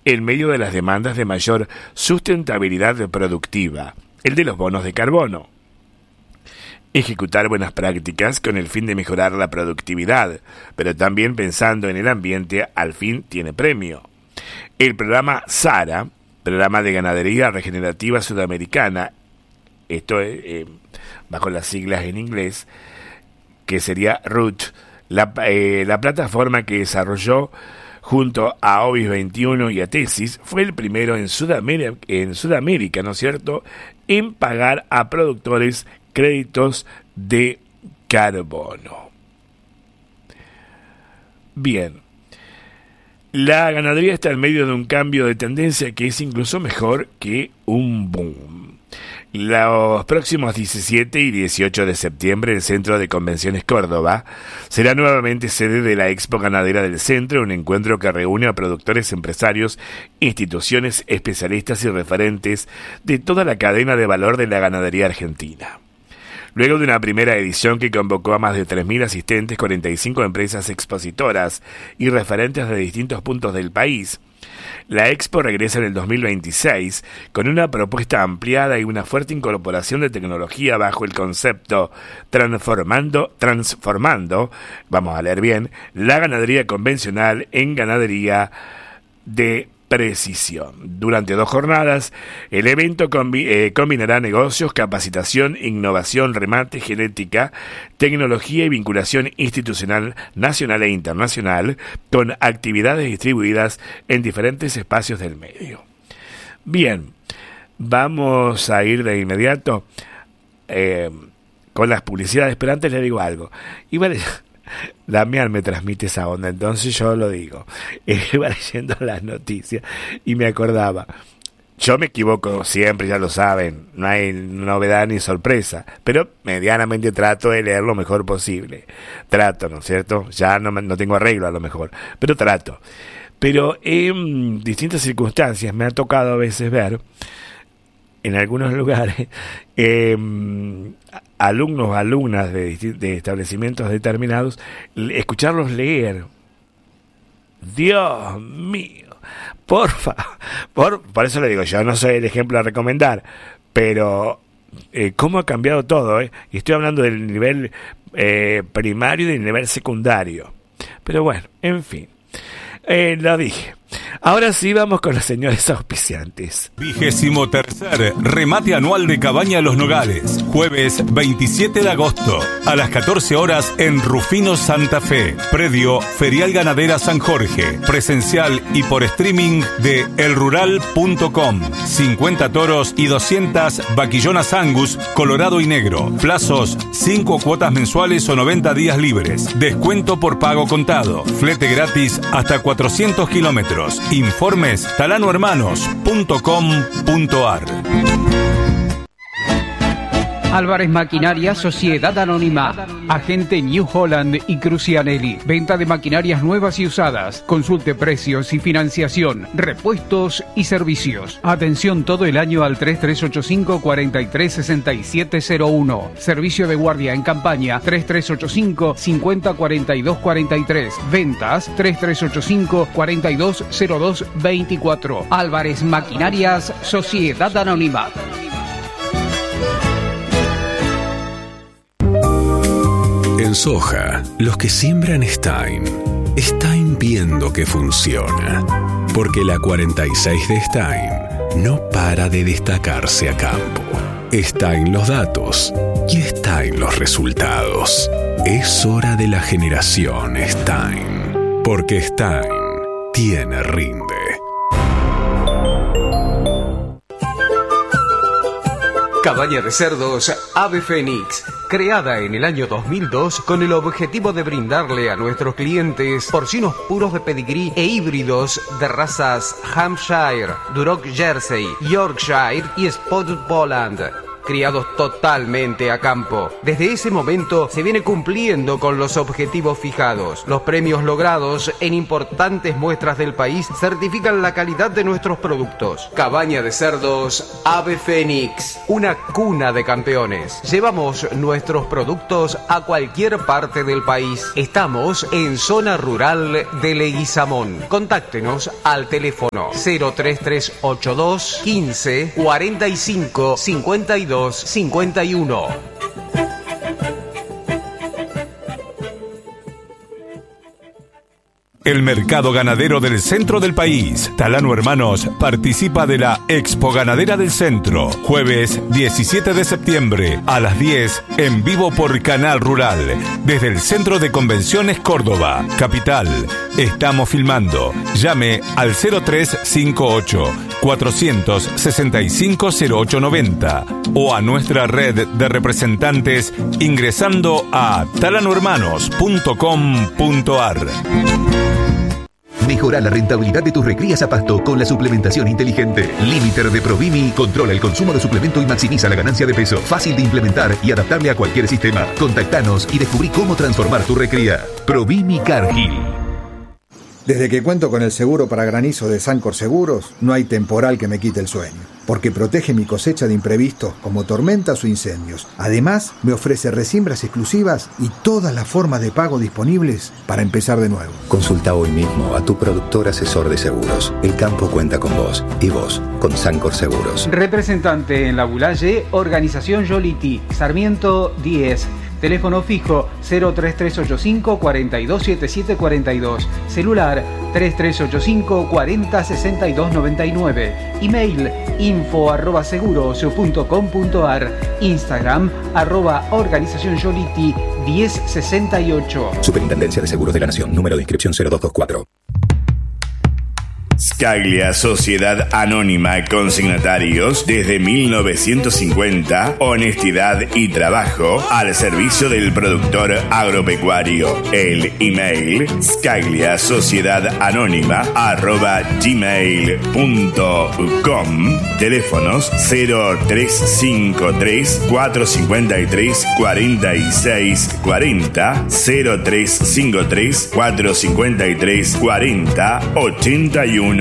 en medio de las demandas de mayor sustentabilidad productiva, el de los bonos de carbono. Ejecutar buenas prácticas con el fin de mejorar la productividad, pero también pensando en el ambiente, al fin tiene premio. El programa SARA, Programa de Ganadería Regenerativa Sudamericana, esto bajo las siglas en inglés, que sería ROOT, la plataforma que desarrolló junto a Obis 21 y a Tesis, fue el primero en Sudamérica, ¿no es cierto?, en pagar a productores créditos de carbono. Bien, la ganadería está en medio de un cambio de tendencia que es incluso mejor que un boom. Los próximos 17 y 18 de septiembre, el Centro de Convenciones Córdoba será nuevamente sede de la Expo Ganadera del Centro, un encuentro que reúne a productores, empresarios, instituciones, especialistas y referentes de toda la cadena de valor de la ganadería argentina. Luego de una primera edición que convocó a más de 3.000 asistentes, 45 empresas expositoras y referentes de distintos puntos del país, la Expo regresa en el 2026 con una propuesta ampliada y una fuerte incorporación de tecnología bajo el concepto transformando, vamos a leer bien, la ganadería convencional en ganadería de precisión. Durante 2 jornadas, el evento combinará negocios, capacitación, innovación, remate, genética, tecnología y vinculación institucional nacional e internacional, con actividades distribuidas en diferentes espacios del medio. Bien, vamos a ir de inmediato con las publicidades, pero antes le digo algo. Y vale, Damián me transmite esa onda, entonces yo lo digo. Iba leyendo las noticias y me acordaba. Yo me equivoco siempre, ya lo saben, no hay novedad ni sorpresa, pero medianamente trato de leer lo mejor posible. Trato, ¿no es cierto? Ya no tengo arreglo a lo mejor, pero trato. Pero en distintas circunstancias me ha tocado a veces ver, en algunos lugares, alumnos o alumnas de establecimientos determinados, escucharlos leer. Dios mío, por eso le digo, yo no soy el ejemplo a recomendar, pero cómo ha cambiado todo, y estoy hablando del nivel primario y del nivel secundario. Pero bueno, en fin, lo dije. Ahora sí vamos con los señores auspiciantes. 23º remate anual de Cabaña Los Nogales, jueves 27 de agosto a las 14 horas en Rufino, Santa Fe, predio Ferial Ganadera San Jorge, presencial y por streaming de elrural.com. 50 toros y 200 vaquillonas Angus, colorado y negro. Plazos 5 cuotas mensuales o 90 días libres. Descuento por pago contado. Flete gratis hasta 400 kilómetros. Informes talanohermanos.com.ar. Álvarez Maquinaria Sociedad Anónima, agente New Holland y Crucianelli. Venta de maquinarias nuevas y usadas. Consulte precios y financiación, repuestos y servicios. Atención todo el año al 3385-436701. Servicio de guardia en campaña 3385-504243. Ventas 3385-420224. Álvarez Maquinarias Sociedad Anónima. En soja, los que siembran Stein viendo que funciona. Porque la 46 de Stein no para de destacarse a campo. Está en los datos y está en los resultados. Es hora de la generación Stein. Porque Stein tiene rinde. Cabaña de cerdos Ave Fénix, creada en el año 2002 con el objetivo de brindarle a nuestros clientes porcinos puros de pedigrí e híbridos de razas Hampshire, Duroc Jersey, Yorkshire y Spotted Poland. criados totalmente a campo. Desde ese momento se viene cumpliendo con los objetivos fijados. Los premios logrados en importantes muestras del país certifican la calidad de nuestros productos. Cabaña de cerdos Ave Fénix, una cuna de campeones. Llevamos nuestros productos a cualquier parte del país. Estamos en zona rural de Leguizamón. Contáctenos al teléfono 03382 15 45 52 51. El mercado ganadero del centro del país. Talano Hermanos participa de la Expo Ganadera del Centro. Jueves 17 de septiembre a las 10 en vivo por Canal Rural. Desde el Centro de Convenciones Córdoba, capital. Estamos filmando. Llame al 0358 465 0890 o a nuestra red de representantes ingresando a talanohermanos.com.ar. Mejora la rentabilidad de tus recrías a pasto con la suplementación inteligente. Limiter de Provimi controla el consumo de suplemento y maximiza la ganancia de peso. Fácil de implementar y adaptable a cualquier sistema. Contactanos y descubrí cómo transformar tu recría. Provimi Cargill. Desde que cuento con el seguro para granizo de Sancor Seguros, no hay temporal que me quite el sueño, porque protege mi cosecha de imprevistos como tormentas o incendios. Además, me ofrece resiembras exclusivas y todas las formas de pago disponibles para empezar de nuevo. Consulta hoy mismo a tu productor asesor de seguros. El campo cuenta con vos y vos con Sancor Seguros. Representante en La Bulaye, Organización Yoliti, Sarmiento 10. Teléfono fijo 03385 427742. Celular 3385 406299. Email info@seguros.com.ar. Instagram @Organización Yoliti 1068. Superintendencia de Seguros de la Nación. Número de inscripción 0224. Scaglia, Sociedad Anónima, consignatarios desde 1950, honestidad y trabajo al servicio del productor agropecuario. El email scagliasociedadaanónima@gmail.com. Teléfonos 0353 453 4640, 0353 453 4081.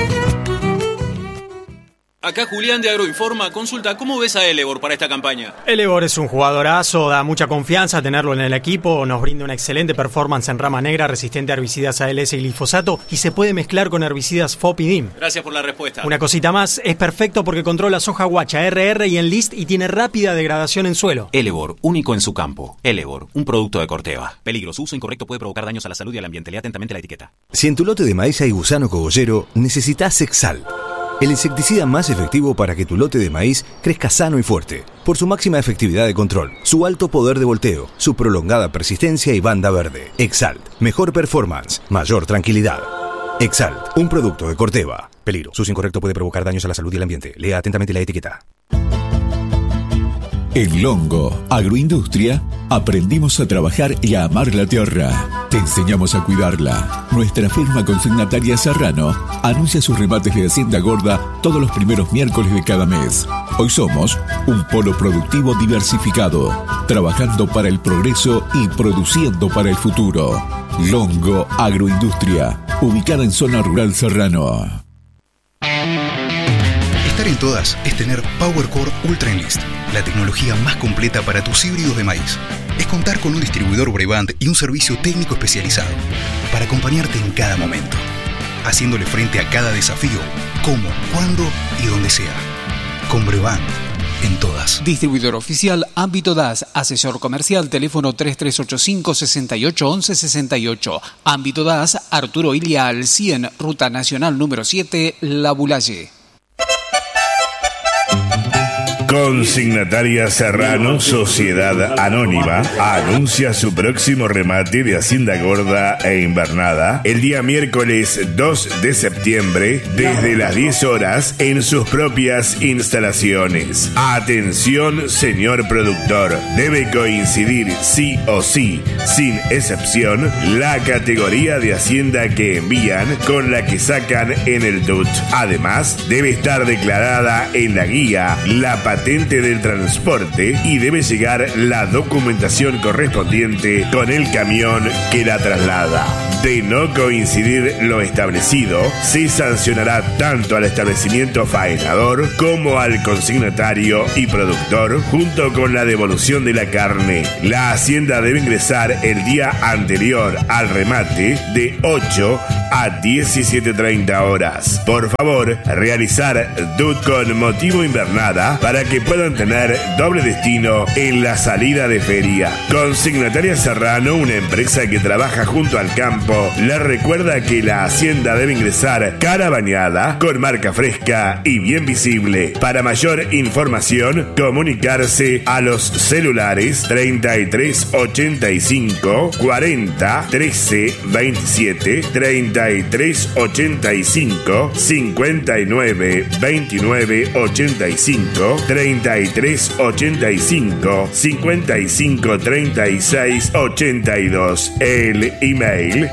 Acá Julián de Agroinforma. Consulta, ¿cómo ves a Elevor para esta campaña? Elevor es un jugadorazo, da mucha confianza tenerlo en el equipo, nos brinda una excelente performance en rama negra, resistente a herbicidas ALS y glifosato y se puede mezclar con herbicidas FOP y DIM. Gracias por la respuesta. Una cosita más, es perfecto porque controla soja guacha, RR y Enlist y tiene rápida degradación en suelo. Elevor, único en su campo. Elevor, un producto de Corteva. Peligro, su uso incorrecto puede provocar daños a la salud y al ambiente. Lea atentamente la etiqueta. Si en tu lote de maíz hay gusano cogollero, necesitas Exalt, el insecticida más efectivo para que tu lote de maíz crezca sano y fuerte, por su máxima efectividad de control, su alto poder de volteo, su prolongada persistencia y banda verde. Exalt, mejor performance, mayor tranquilidad. Exalt, un producto de Corteva. Peligro, su uso incorrecto puede provocar daños a la salud y al ambiente. Lea atentamente la etiqueta. En Longo Agroindustria aprendimos a trabajar y a amar la tierra. Te enseñamos a cuidarla. Nuestra firma consignataria Serrano anuncia sus remates de Hacienda Gorda todos los primeros miércoles de cada mes. Hoy somos un polo productivo diversificado, trabajando para el progreso y produciendo para el futuro. Longo Agroindustria, ubicada en zona rural Serrano. Estar en todas es tener PowerCore Ultra Enlist, la tecnología más completa para tus híbridos de maíz. Es contar con un distribuidor Brevant y un servicio técnico especializado para acompañarte en cada momento, haciéndole frente a cada desafío, como, cuándo y donde sea. Con Brevant, en todas. Distribuidor oficial Ámbito DAS, asesor comercial, teléfono 3385 68 11 68. Ámbito DAS, Arturo Ilia al 100, Ruta Nacional número 7, La Bulaye. Consignataria Serrano, Sociedad Anónima, anuncia su próximo remate de Hacienda Gorda e Invernada el día miércoles 2 de septiembre desde las 10 horas en sus propias instalaciones. Atención, señor productor, debe coincidir sí o sí, sin excepción, la categoría de Hacienda que envían con la que sacan en el DUT. Además, debe estar declarada en la guía la patente patente del transporte y debe llegar la documentación correspondiente con el camión que la traslada. De no coincidir lo establecido, se sancionará tanto al establecimiento faenador como al consignatario y productor, junto con la devolución de la carne. La hacienda debe ingresar el día anterior al remate de 8 a 17:30 horas. Por favor, realizar DUT con motivo invernada para que puedan tener doble destino en la salida de feria. Consignataria Serrano, una empresa que trabaja junto al campo, le recuerda que la hacienda debe ingresar cara bañada, con marca fresca y bien visible. Para mayor información, comunicarse a los celulares 33 85 40 13 27, 33 85 59 29 85, 33 85 55 36 82. El email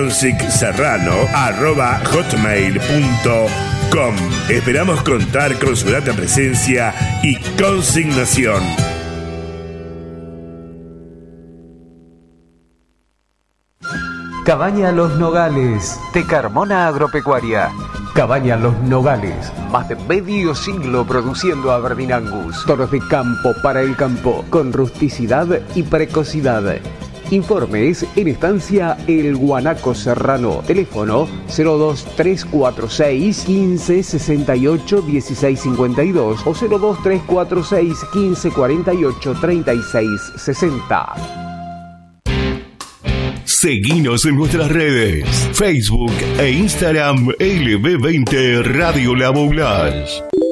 consicserrano@hotmail.com. Esperamos contar con su grata presencia y consignación. Cabaña Los Nogales, de Carmona Agropecuaria. Cabaña Los Nogales, más de medio siglo produciendo Aberdeen Angus. Toros de campo para el campo, con rusticidad y precocidad. Informes en estancia El Guanaco Serrano. Teléfono 02346 15 68 16 52 o 02346 15 48 36 60. Seguinos en nuestras redes, Facebook e Instagram LB20 Radio La Boulas.